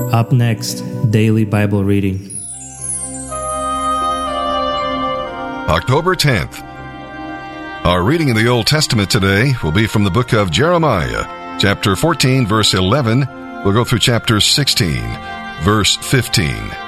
Up next, Daily Bible Reading. October 10th. Our reading in the Old Testament today will be from the book of Jeremiah, chapter 14, verse 11. We'll go through chapter 16, verse 15.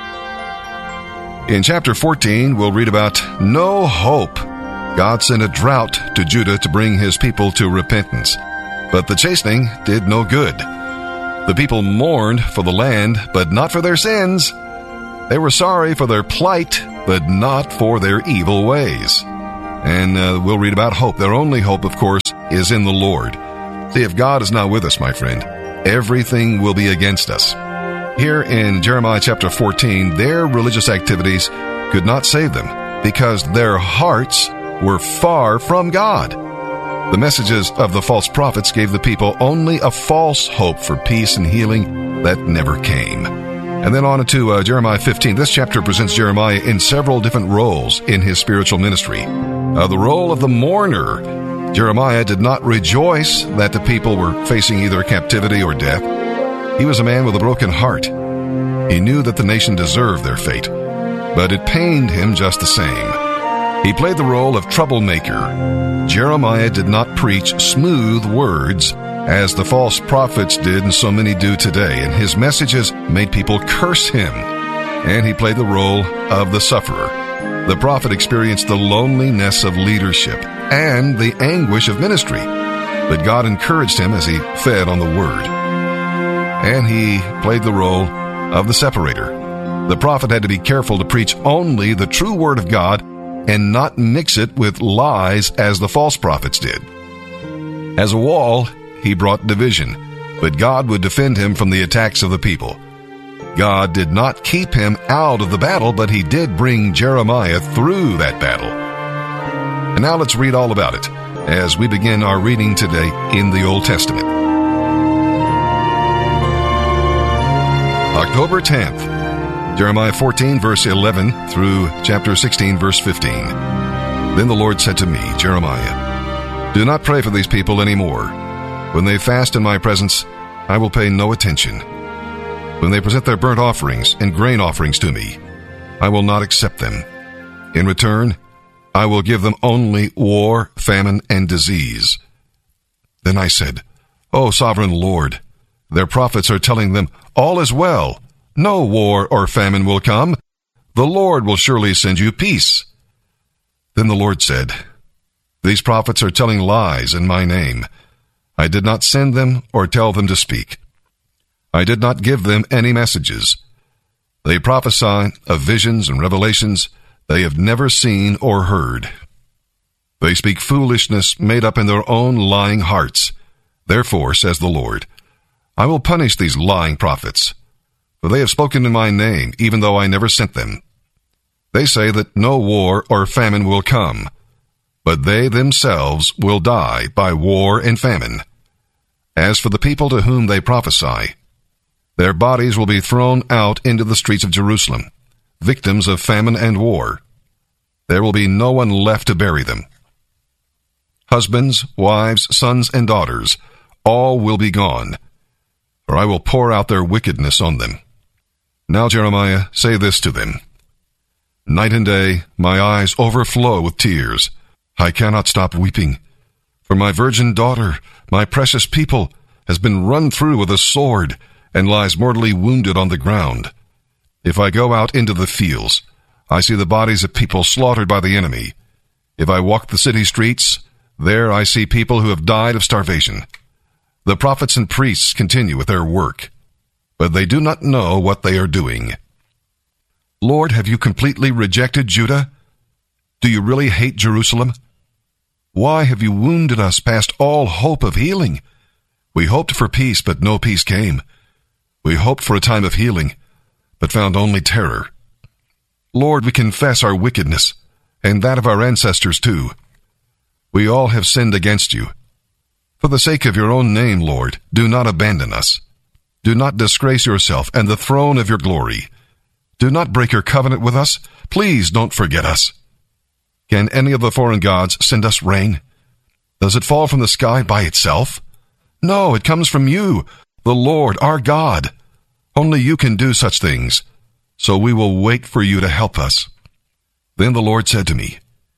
In chapter 14, we'll read about no hope. God sent a drought to Judah to bring his people to repentance, but the chastening did no good. The people mourned for the land, but not for their sins. They were sorry for their plight, but not for their evil ways. And we'll read about hope. Their only hope, of course, is in the Lord. See, if God is not with us, my friend, everything will be against us. Here in Jeremiah chapter 14, their religious activities could not save them because their hearts were far from God. The messages of the false prophets gave the people only a false hope for peace and healing that never came. And then on into Jeremiah 15. This chapter presents Jeremiah in several different roles in his spiritual ministry. The role of the mourner. Jeremiah did not rejoice that the people were facing either captivity or death. He was a man with a broken heart. He knew that the nation deserved their fate, but it pained him just the same. He played the role of troublemaker. Jeremiah did not preach smooth words as the false prophets did and so many do today, and his messages made people curse him. And he played the role of the sufferer. The prophet experienced the loneliness of leadership and the anguish of ministry, but God encouraged him as he fed on the word. And he played the role of the separator. The prophet had to be careful to preach only the true word of God and not mix it with lies as the false prophets did. As a wall, he brought division, but God would defend him from the attacks of the people. God did not keep him out of the battle, but he did bring Jeremiah through that battle. And now let's read all about it as we begin our reading today in the Old Testament. October 10th. Jeremiah 14, verse 11 through chapter 16, verse 15. Then the Lord said to me, Jeremiah, do not pray for these people anymore. When they fast in my presence, I will pay no attention. When they present their burnt offerings and grain offerings to me, I will not accept them. In return, I will give them only war, famine, and disease. Then I said, O sovereign Lord, their prophets are telling them, all is well. No war or famine will come. The Lord will surely send you peace. Then the Lord said, these prophets are telling lies in my name. I did not send them or tell them to speak. I did not give them any messages. They prophesy of visions and revelations they have never seen or heard. They speak foolishness made up in their own lying hearts. Therefore, says the Lord, I will punish these lying prophets. For they have spoken in my name, even though I never sent them. They say that no war or famine will come, but they themselves will die by war and famine. As for the people to whom they prophesy, their bodies will be thrown out into the streets of Jerusalem, victims of famine and war. There will be no one left to bury them. Husbands, wives, sons, and daughters, all will be gone, for I will pour out their wickedness on them. Now, Jeremiah, say this to them. Night and day, my eyes overflow with tears. I cannot stop weeping. For my virgin daughter, my precious people, has been run through with a sword and lies mortally wounded on the ground. If I go out into the fields, I see the bodies of people slaughtered by the enemy. If I walk the city streets, there I see people who have died of starvation. The prophets and priests continue with their work, but they do not know what they are doing. Lord, have you completely rejected Judah? Do you really hate Jerusalem? Why have you wounded us past all hope of healing? We hoped for peace, but no peace came. We hoped for a time of healing, but found only terror. Lord, we confess our wickedness, and that of our ancestors too. We all have sinned against you. For the sake of your own name, Lord, do not abandon us. Do not disgrace yourself and the throne of your glory. Do not break your covenant with us. Please don't forget us. Can any of the foreign gods send us rain? Does it fall from the sky by itself? No, it comes from you, the Lord our God. Only you can do such things, so we will wait for you to help us." Then the Lord said to me,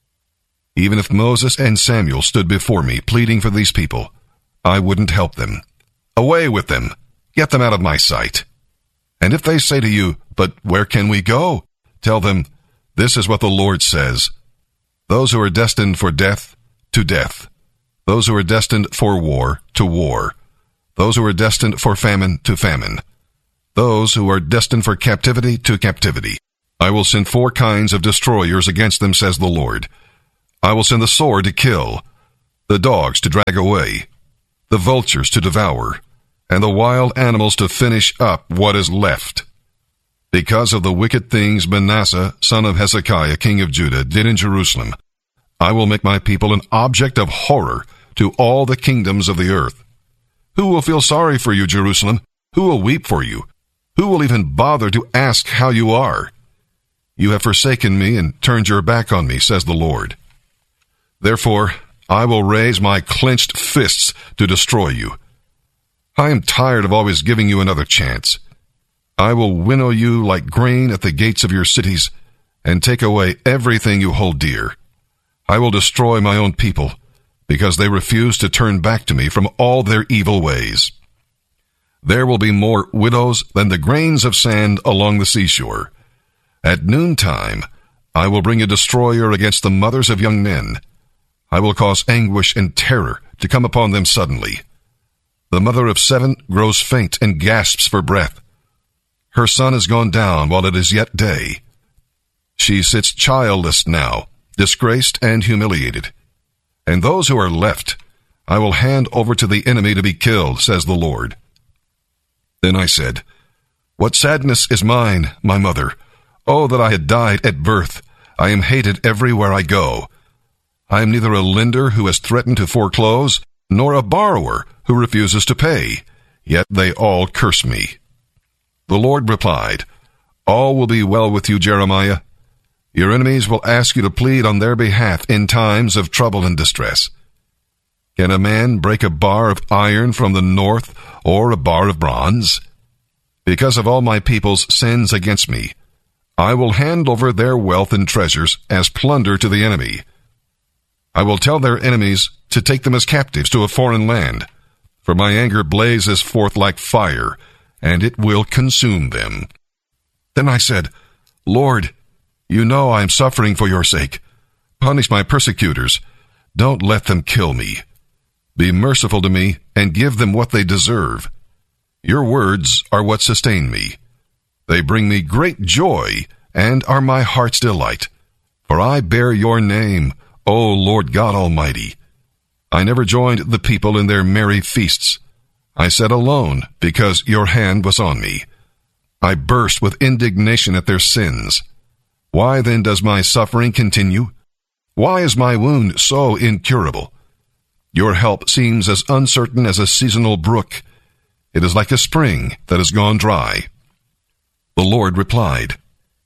"Even if Moses and Samuel stood before me pleading for these people, I wouldn't help them. Away with them! Get them out of my sight. And if they say to you, 'But where can we go?' tell them, 'This is what the Lord says. Those who are destined for death, to death. Those who are destined for war, to war. Those who are destined for famine, to famine. Those who are destined for captivity, to captivity. I will send 4 kinds of destroyers against them, says the Lord. I will send the sword to kill, the dogs to drag away, the vultures to devour, and the wild animals to finish up what is left. Because of the wicked things Manasseh, son of Hezekiah, king of Judah, did in Jerusalem, I will make my people an object of horror to all the kingdoms of the earth. Who will feel sorry for you, Jerusalem? Who will weep for you? Who will even bother to ask how you are? You have forsaken me and turned your back on me, says the Lord. Therefore, I will raise my clenched fists to destroy you. I am tired of always giving you another chance. I will winnow you like grain at the gates of your cities and take away everything you hold dear. I will destroy my own people because they refuse to turn back to me from all their evil ways. There will be more widows than the grains of sand along the seashore. At noontime, I will bring a destroyer against the mothers of young men. I will cause anguish and terror to come upon them suddenly. The mother of 7 grows faint and gasps for breath. Her son has gone down while it is yet day. She sits childless now, disgraced and humiliated. And those who are left, I will hand over to the enemy to be killed, says the Lord. Then I said, What sadness is mine, my mother! Oh, that I had died at birth! I am hated everywhere I go. I am neither a lender who has threatened to foreclose, nor a borrower who refuses to pay. Yet they all curse me. The Lord replied, All will be well with you, Jeremiah. Your enemies will ask you to plead on their behalf in times of trouble and distress. Can a man break a bar of iron from the north, or a bar of bronze? Because of all my people's sins against me, I will hand over their wealth and treasures as plunder to the enemy. I will tell their enemies to take them as captives to a foreign land, for my anger blazes forth like fire, and it will consume them. Then I said, Lord, you know I am suffering for your sake. Punish my persecutors. Don't let them kill me. Be merciful to me and give them what they deserve. Your words are what sustain me. They bring me great joy and are my heart's delight. For I bear your name, O Lord God Almighty. I never joined the people in their merry feasts. I sat alone because your hand was on me. I burst with indignation at their sins. Why then does my suffering continue? Why is my wound so incurable? Your help seems as uncertain as a seasonal brook. It is like a spring that has gone dry. The Lord replied,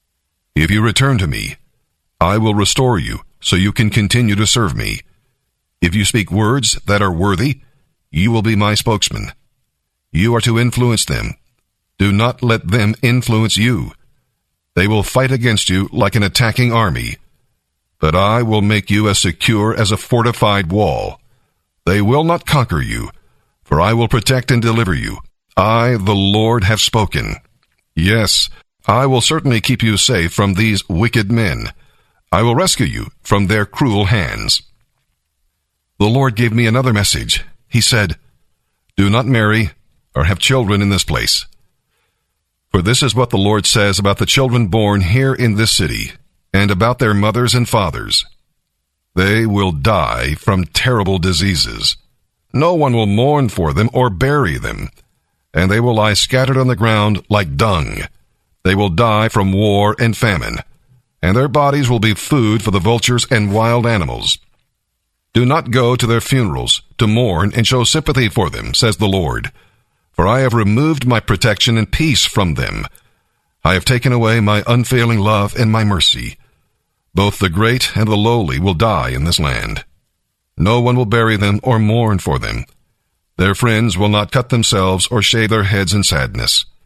If you return to me, I will restore you so you can continue to serve me. If you speak words that are worthy, you will be my spokesman. You are to influence them. Do not let them influence you. They will fight against you like an attacking army. But I will make you as secure as a fortified wall. They will not conquer you, for I will protect and deliver you. I, the Lord, have spoken. Yes, I will certainly keep you safe from these wicked men. I will rescue you from their cruel hands. The Lord gave me another message. He said, Do not marry or have children in this place. For this is what the Lord says about the children born here in this city, and about their mothers and fathers. They will die from terrible diseases. No one will mourn for them or bury them, and they will lie scattered on the ground like dung. They will die from war and famine, and their bodies will be food for the vultures and wild animals. Do not go to their funerals to mourn and show sympathy for them, says the Lord, for I have removed my protection and peace from them. I have taken away my unfailing love and my mercy. Both the great and the lowly will die in this land. No one will bury them or mourn for them. Their friends will not cut themselves or shave their heads in sadness.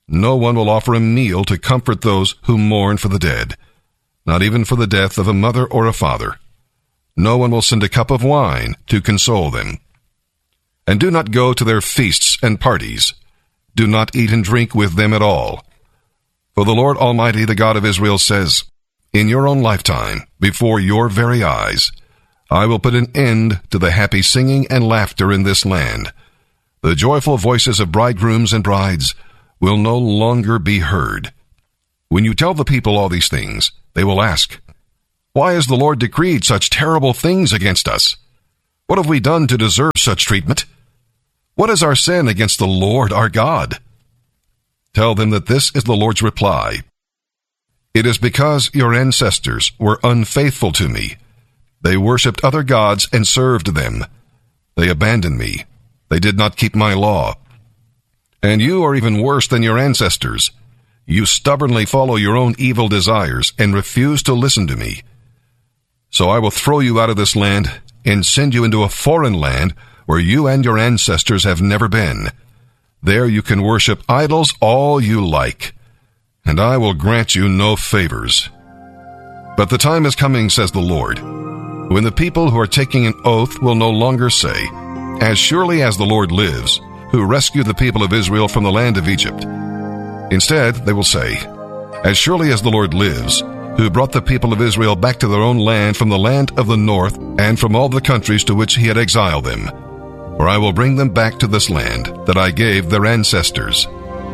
No one will offer a meal to comfort those who mourn for the dead, not even for the death of a mother or a father. No one will send a cup of wine to console them. And do not go to their feasts and parties. Do not eat and drink with them at all. For the Lord Almighty, the God of Israel, says, in your own lifetime, before your very eyes, I will put an end to the happy singing and laughter in this land. The joyful voices of bridegrooms and brides will no longer be heard. When you tell the people all these things, they will ask, why has the Lord decreed such terrible things against us? What have we done to deserve such treatment? What is our sin against the Lord our God? Tell them that this is the Lord's reply. It is because your ancestors were unfaithful to me. They worshipped other gods and served them. They abandoned me. They did not keep my law. And you are even worse than your ancestors. You stubbornly follow your own evil desires and refuse to listen to me. So I will throw you out of this land and send you into a foreign land where you and your ancestors have never been. There you can worship idols all you like, and I will grant you no favors. But the time is coming, says the Lord, when the people who are taking an oath will no longer say, as surely as the Lord lives, who rescued the people of Israel from the land of Egypt. Instead, they will say, as surely as the Lord lives, who brought the people of Israel back to their own land from the land of the north and from all the countries to which he had exiled them. For I will bring them back to this land that I gave their ancestors.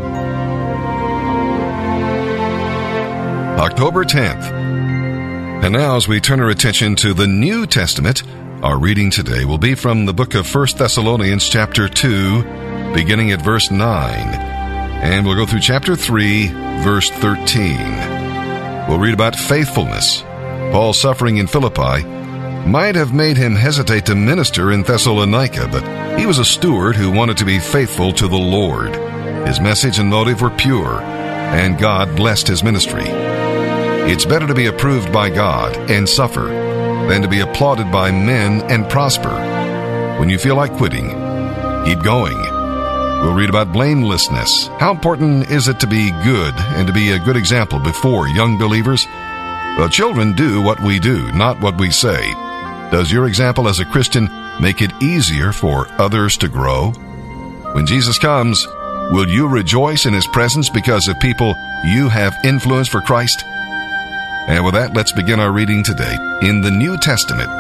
October 10th. And now as we turn our attention to the New Testament, our reading today will be from the book of 1 Thessalonians chapter 2, beginning at verse 9. And we'll go through chapter 3, verse 13. We'll read about faithfulness. Paul's suffering in Philippi might have made him hesitate to minister in Thessalonica, but he was a steward who wanted to be faithful to the Lord. His message and motive were pure, and God blessed his ministry. It's better to be approved by God and suffer than to be applauded by men and prosper. When you feel like quitting, keep going. We'll read about blamelessness. How important is it to be good and to be a good example before young believers? Well, children do what we do, not what we say. Does your example as a Christian make it easier for others to grow? When Jesus comes, will you rejoice in his presence because of people you have influenced for Christ? And with that, let's begin our reading today in the New Testament.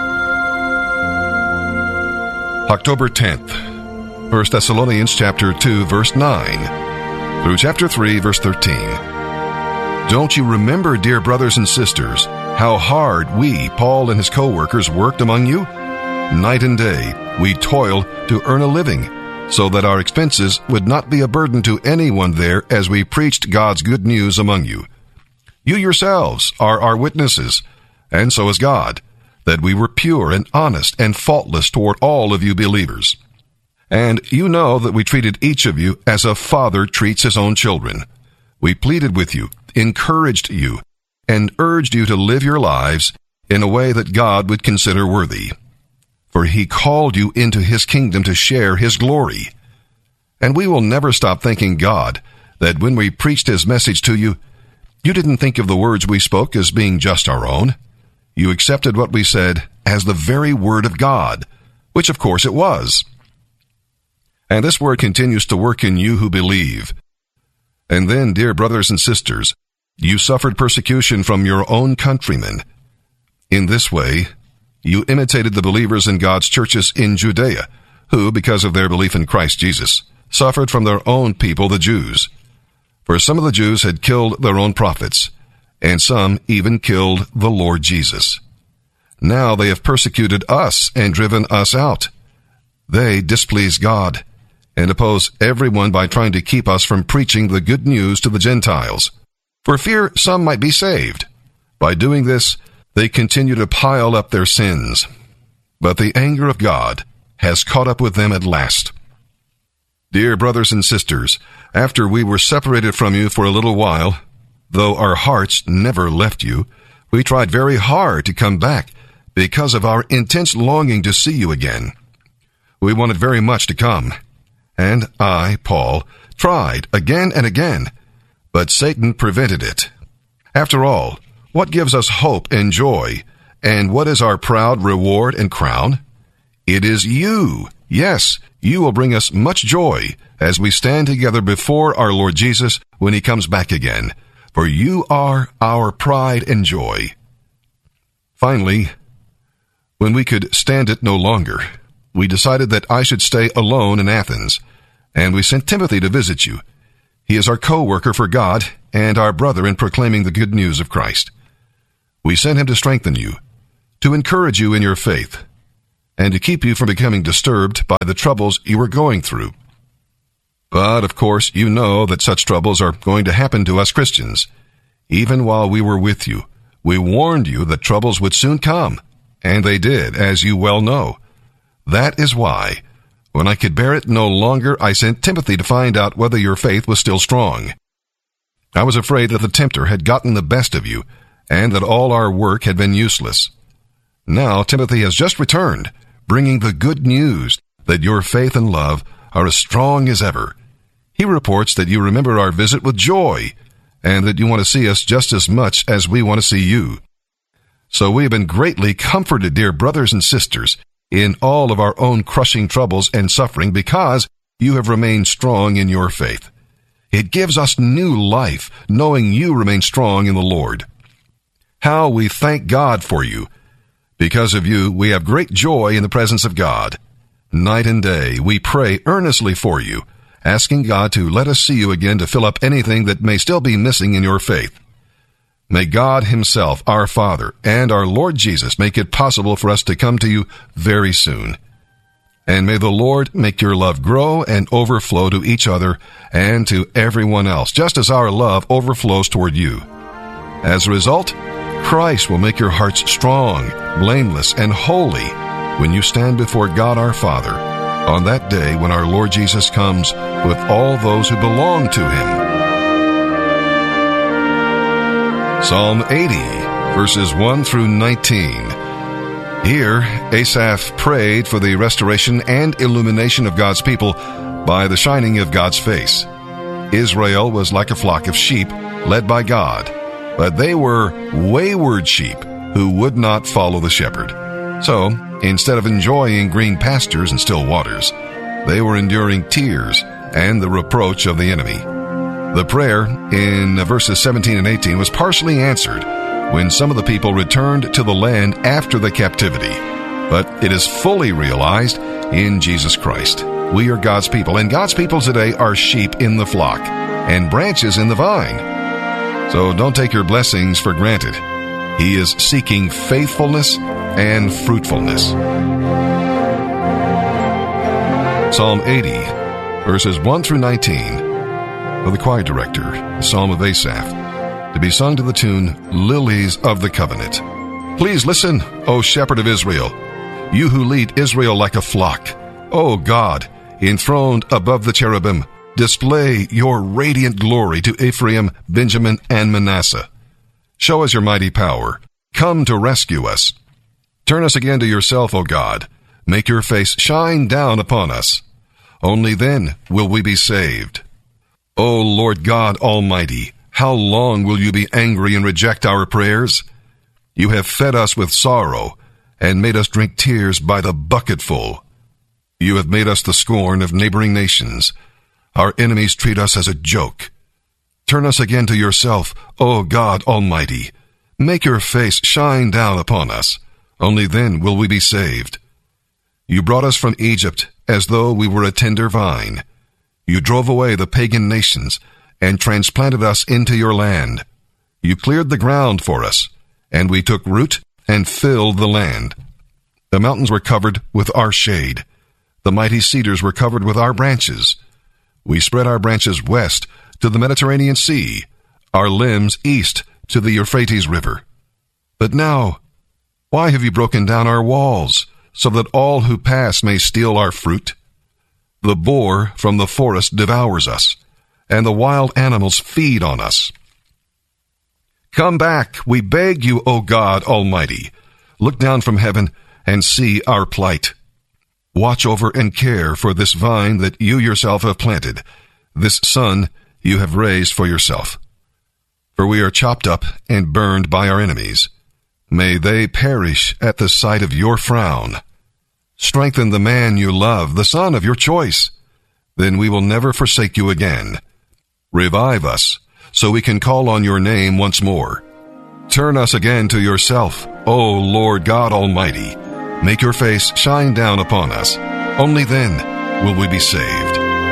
October 10th. 1 Thessalonians chapter 2, verse 9, through chapter 3, verse 13. Don't you remember, dear brothers and sisters, how hard we, Paul and his co-workers, worked among you? Night and day, we toiled to earn a living, so that our expenses would not be a burden to anyone there as we preached God's good news among you. You yourselves are our witnesses, and so is God, that we were pure and honest and faultless toward all of you believers. And you know that we treated each of you as a father treats his own children. We pleaded with you, encouraged you, and urged you to live your lives in a way that God would consider worthy. For he called you into his kingdom to share his glory. And we will never stop thanking God that when we preached his message to you, you didn't think of the words we spoke as being just our own. You accepted what we said as the very word of God, which of course it was. And this word continues to work in you who believe. And then, dear brothers and sisters, you suffered persecution from your own countrymen. In this way, you imitated the believers in God's churches in Judea, who, because of their belief in Christ Jesus, suffered from their own people, the Jews. For some of the Jews had killed their own prophets, and some even killed the Lord Jesus. Now they have persecuted us and driven us out. They displease God and oppose everyone by trying to keep us from preaching the good news to the Gentiles, for fear some might be saved. By doing this, they continue to pile up their sins. But the anger of God has caught up with them at last. Dear brothers and sisters, after we were separated from you for a little while, though our hearts never left you, we tried very hard to come back because of our intense longing to see you again. We wanted very much to come. And I, Paul, tried again and again, but Satan prevented it. After all, what gives us hope and joy, and what is our proud reward and crown? It is you. Yes, you will bring us much joy as we stand together before our Lord Jesus when he comes back again, for you are our pride and joy. Finally, when we could stand it no longer, we decided that I should stay alone in Athens, and we sent Timothy to visit you. He is our co-worker for God and our brother in proclaiming the good news of Christ. We sent him to strengthen you, to encourage you in your faith, and to keep you from becoming disturbed by the troubles you were going through. But, of course, you know that such troubles are going to happen to us Christians. Even while we were with you, we warned you that troubles would soon come, and they did, as you well know. That is why, when I could bear it no longer, I sent Timothy to find out whether your faith was still strong. I was afraid that the tempter had gotten the best of you, and that all our work had been useless. Now Timothy has just returned, bringing the good news that your faith and love are as strong as ever. He reports that you remember our visit with joy, and that you want to see us just as much as we want to see you. So we have been greatly comforted, dear brothers and sisters, in all of our own crushing troubles and suffering, because you have remained strong in your faith. It gives us new life, knowing you remain strong in the Lord. How we thank God for you. Because of you, we have great joy in the presence of God. Night and day, we pray earnestly for you, asking God to let us see you again to fill up anything that may still be missing in your faith. May God himself, our Father, and our Lord Jesus make it possible for us to come to you very soon. And may the Lord make your love grow and overflow to each other and to everyone else, just as our love overflows toward you. As a result, Christ will make your hearts strong, blameless, and holy when you stand before God our Father on that day when our Lord Jesus comes with all those who belong to him. Psalm 80, verses 1 through 19. Here, Asaph prayed for the restoration and illumination of God's people by the shining of God's face. Israel was like a flock of sheep led by God, but they were wayward sheep who would not follow the shepherd. So, instead of enjoying green pastures and still waters, they were enduring tears and the reproach of the enemy. The prayer in verses 17 and 18 was partially answered when some of the people returned to the land after the captivity, but it is fully realized in Jesus Christ. We are God's people, and God's people today are sheep in the flock and branches in the vine. So don't take your blessings for granted. He is seeking faithfulness and fruitfulness. Psalm 80, verses 1 through 19. For the choir director, the Psalm of Asaph, to be sung to the tune, Lilies of the Covenant. Please listen, O Shepherd of Israel, you who lead Israel like a flock. O God, enthroned above the cherubim, display your radiant glory to Ephraim, Benjamin, and Manasseh. Show us your mighty power. Come to rescue us. Turn us again to yourself, O God. Make your face shine down upon us. Only then will we be saved. O Lord God Almighty, how long will you be angry and reject our prayers? You have fed us with sorrow and made us drink tears by the bucketful. You have made us the scorn of neighboring nations. Our enemies treat us as a joke. Turn us again to yourself, O God Almighty. Make your face shine down upon us. Only then will we be saved. You brought us from Egypt as though we were a tender vine. You drove away the pagan nations and transplanted us into your land. You cleared the ground for us, and we took root and filled the land. The mountains were covered with our shade. The mighty cedars were covered with our branches. We spread our branches west to the Mediterranean Sea, our limbs east to the Euphrates River. But now, why have you broken down our walls, so that all who pass may steal our fruit? The boar from the forest devours us, and the wild animals feed on us. Come back, we beg you, O God Almighty. Look down from heaven and see our plight. Watch over and care for this vine that you yourself have planted, this son you have raised for yourself. for we are chopped up and burned by our enemies. May they perish at the sight of your frown. Strengthen the man you love, the son of your choice. Then we will never forsake you again. Revive us, so we can call on your name once more. Turn us again to yourself, O Lord God Almighty. Make your face shine down upon us. Only then will we be saved.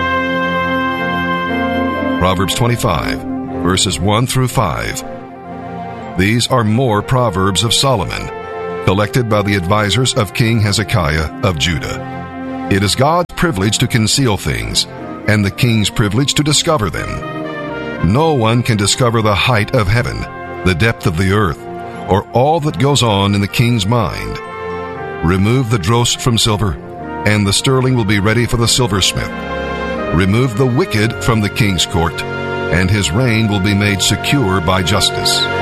Proverbs 25, verses 1 through 5. These are more Proverbs of Solomon, collected by the advisors of King Hezekiah of Judah. It is God's privilege to conceal things, and the king's privilege to discover them. No one can discover the height of heaven, the depth of the earth, or all that goes on in the king's mind. Remove the dross from silver, and the sterling will be ready for the silversmith. Remove the wicked from the king's court, and his reign will be made secure by justice.